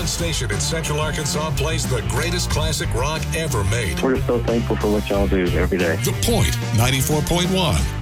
station in Central Arkansas plays the greatest classic rock ever made. We're so thankful for what y'all do every day. The Point 94.1.